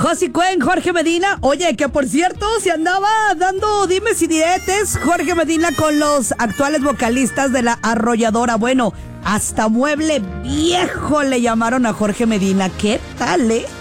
Josie Cuen, Jorge Medina. Oye, que por cierto, se andaba dando dimes y diretes Jorge Medina con los actuales vocalistas de La Arrolladora. Bueno, hasta mueble viejo le llamaron a Jorge Medina. ¿Qué tal,